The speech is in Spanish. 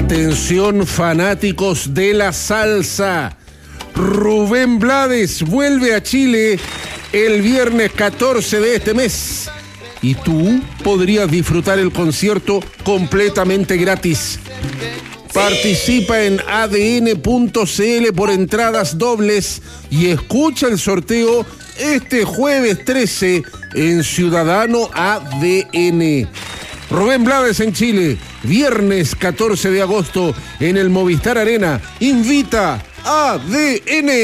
Atención, fanáticos de la salsa. Rubén Blades vuelve a Chile el viernes 14 de este mes. Y tú podrías disfrutar el concierto completamente gratis. Participa en adn.cl por entradas dobles y escucha el sorteo este jueves 13 en Ciudadano ADN. Rubén Blades en Chile, viernes 14 de agosto en el Movistar Arena. Invita ADN.